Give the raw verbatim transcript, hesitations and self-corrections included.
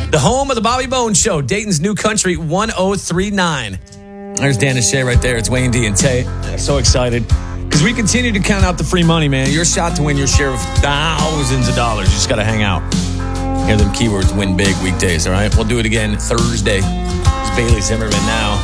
The home of the Bobby Bones Show, Dayton's New Country one oh three point nine. There's Dan and Shay right there. It's Wayne D and Tay. I'm so excited because we continue to count out the free money, man. Your shot to win your share of thousands of dollars. You just got to hang out. Hear them keywords, win big weekdays, all right? We'll do it again Thursday. It's Bailey Zimmerman now.